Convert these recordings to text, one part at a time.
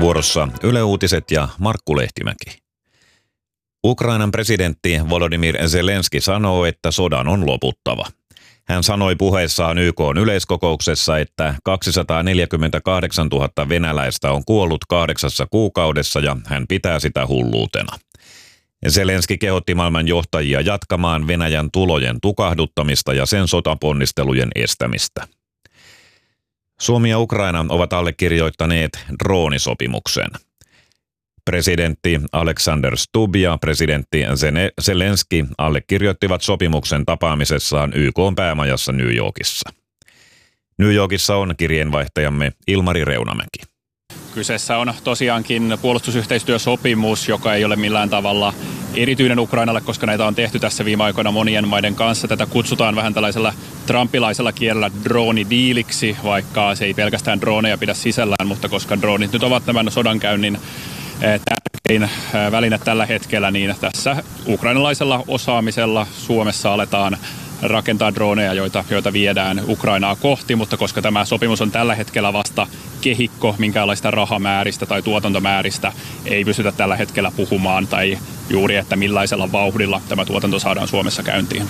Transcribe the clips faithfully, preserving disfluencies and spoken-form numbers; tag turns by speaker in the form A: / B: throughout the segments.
A: Vuorossa Yle Uutiset ja Markku Lehtimäki. Ukrainan presidentti Volodymyr Zelenski sanoo, että sodan on loputtava. Hän sanoi puheessaan Y K:n yleiskokouksessa, että kaksisataaneljäkymmentäkahdeksantuhatta venäläistä on kuollut kahdeksassa kuukaudessa ja hän pitää sitä hulluutena. Zelenski kehotti maailman johtajia jatkamaan Venäjän tulojen tukahduttamista ja sen sotaponnistelujen estämistä. Suomi ja Ukraina ovat allekirjoittaneet droonisopimuksen. Presidentti Alexander Stubb ja presidentti Zelenski allekirjoittivat sopimuksen tapaamisessaan Y K:n päämajassa New Yorkissa. New Yorkissa on kirjeenvaihtajamme Ilmari Reunamäki.
B: Kyseessä on tosiaankin puolustusyhteistyösopimus, joka ei ole millään tavalla erityinen Ukrainalle, koska näitä on tehty tässä viime aikoina monien maiden kanssa. Tätä kutsutaan vähän tällaisella trumpilaisella kielellä droonidiiliksi, vaikka se ei pelkästään droneja pidä sisällään, mutta koska droonit nyt ovat tämän sodankäynnin tärkein väline tällä hetkellä, niin tässä ukrainalaisella osaamisella Suomessa aletaan rakentaa droneja, joita, joita viedään Ukrainaa kohti, mutta koska tämä sopimus on tällä hetkellä vasta kehikko, minkäänlaista rahamääristä tai tuotantomääristä ei pystytä tällä hetkellä puhumaan tai juuri, että millaisella vauhdilla tämä tuotanto saadaan Suomessa käyntiin.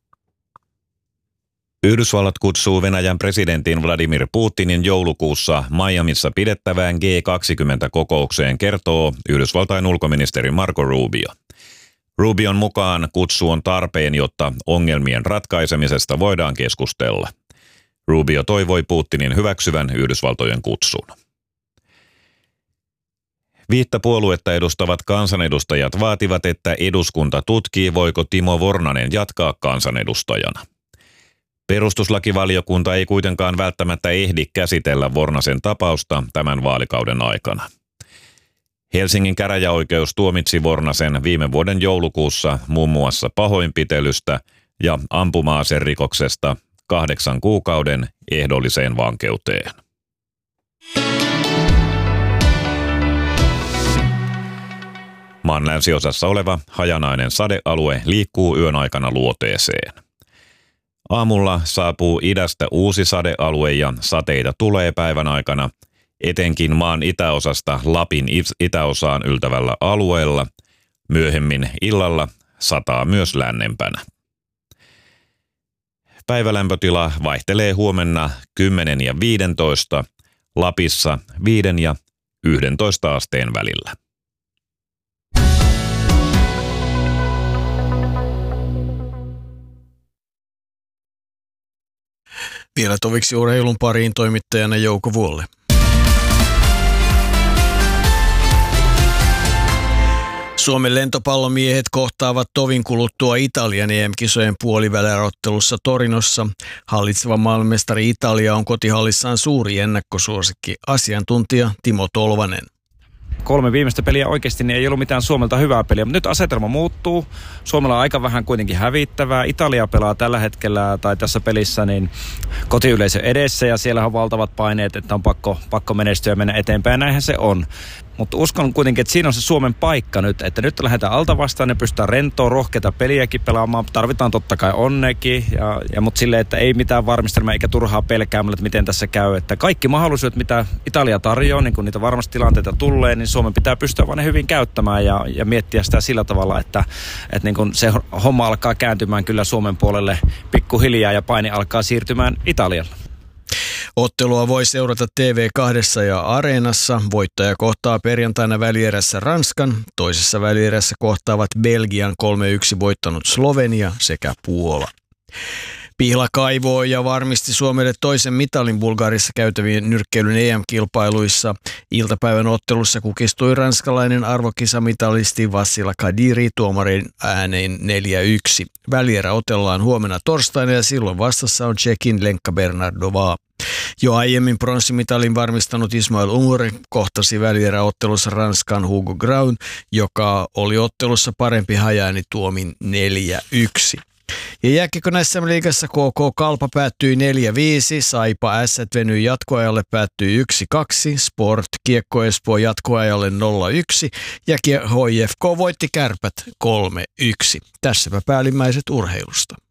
A: Yhdysvallat kutsuu Venäjän presidentin Vladimir Putinin joulukuussa Miamissa pidettävään G kaksikymmentä-kokoukseen, kertoo Yhdysvaltain ulkoministeri Marco Rubio. Rubion mukaan kutsu on tarpeen, jotta ongelmien ratkaisemisesta voidaan keskustella. Rubio toivoi Putinin hyväksyvän Yhdysvaltojen kutsun. Viittä puoluetta edustavat kansanedustajat vaativat, että eduskunta tutkii, voiko Timo Vornanen jatkaa kansanedustajana. Perustuslakivaliokunta ei kuitenkaan välttämättä ehdi käsitellä Vornasen tapausta tämän vaalikauden aikana. Helsingin käräjäoikeus tuomitsi Vornasen viime vuoden joulukuussa muun muassa pahoinpitelystä ja ampuma-aserikoksesta kahdeksan kuukauden ehdolliseen vankeuteen. Maan länsiosassa oleva hajanainen sadealue liikkuu yön aikana luoteeseen. Aamulla saapuu idästä uusi sadealue ja sateita tulee päivän aikana, etenkin maan itäosasta Lapin itäosaan yltävällä alueella. Myöhemmin illalla sataa myös lännempänä. Päivälämpötila vaihtelee huomenna kymmenen ja viisitoista, Lapissa viiden ja yhdentoista asteen välillä.
C: Vielä toviksi urheilun pariin toimittajana Jouko Vuolle. Suomen lentopallomiehet kohtaavat tovin kuluttua Italian E M-kisojen puolivälierottelussa Torinossa. Hallitseva maailmanmestari Italia on kotihallissaan suuri ennakkosuosikki, asiantuntija Timo Tolvanen.
D: Kolme viimeistä peliä oikeasti niin ei ollut mitään Suomelta hyvää peliä, mutta nyt asetelma muuttuu. Suomella on aika vähän kuitenkin hävittävää. Italia pelaa tällä hetkellä tai tässä pelissä niin kotiyleisö edessä ja siellä on valtavat paineet, että on pakko, pakko menestyä ja mennä eteenpäin. Näinhän se on. Mutta uskon kuitenkin, että siinä on se Suomen paikka nyt, että nyt lähdetään alta vastaan ja pystytään rentoa, rohkeita peliäkin pelaamaan. Tarvitaan totta kai onnekin, ja, ja, mutta silleen, että ei mitään varmistelmaa eikä turhaa pelkäämällä, että miten tässä käy. Että kaikki mahdollisuudet, mitä Italia tarjoaa, niin kun niitä varmasti tilanteita tulee, niin Suomen pitää pystyä vaan ne hyvin käyttämään ja, ja miettiä sitä sillä tavalla, että, että niin kun se homma alkaa kääntymään kyllä Suomen puolelle pikkuhiljaa ja paine alkaa siirtymään Italialle.
C: Ottelua voi seurata T V kaksi ja Areenassa. Voittaja kohtaa perjantaina välierässä Ranskan. Toisessa välierässä kohtaavat Belgian kolme yksi voittanut Slovenia sekä Puola. Pihla kaivoi ja varmisti Suomelle toisen mitalin Bulgariassa käytävien nyrkkeilyn E M-kilpailuissa. Iltapäivän ottelussa kukistui ranskalainen arvokisamitalisti Vassila Kadiri tuomarin ääneen neljä yksi. Välierä otellaan huomenna torstaina ja silloin vastassa on Tšekin Lenka Bernardová. Jo aiemmin pronssimitalin varmistanut Ismail Umur kohtasi välieräottelussa Ranskan Hugo Graun, joka oli ottelussa parempi hajaani tuomin neljä yksi. Ja jääkiekon S M-liigassa K K Kalpa päättyi neljä viisi, Saipa Ässät venyi jatkoajalle päättyi yksi kaksi, Sport Kiekko Espoo jatkoajalle nolla yksi ja H I F K voitti Kärpät kolme yksi. Tässäpä päällimmäiset urheilusta.